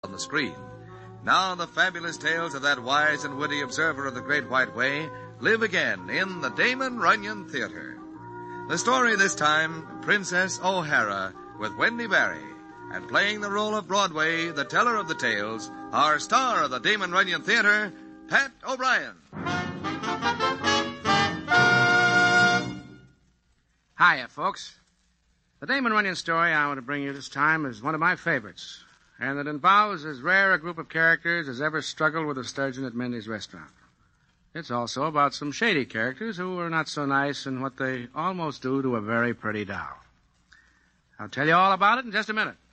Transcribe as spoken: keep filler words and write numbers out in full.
on the screen. Now the fabulous tales of that wise and witty observer of the Great White Way live again in the Damon Runyon Theater. The story this time, Princess O'Hara with Wendy Barry, and playing the role of Broadway, the teller of the tales, our star of the Damon Runyon Theater, Pat O'Brien. Hiya, folks. The Damon Runyon story I want to bring you this time is one of my favorites, and it involves as rare a group of characters as ever struggled with a sturgeon at Mindy's restaurant. It's also about some shady characters who are not so nice in what they almost do to a very pretty doll. I'll tell you all about it in just a minute.